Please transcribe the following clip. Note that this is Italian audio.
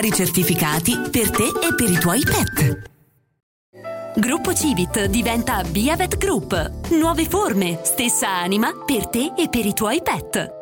Ricertificati per te e per i tuoi pet. Gruppo Civit diventa Biavet Group. Nuove forme, stessa anima per te e per i tuoi pet.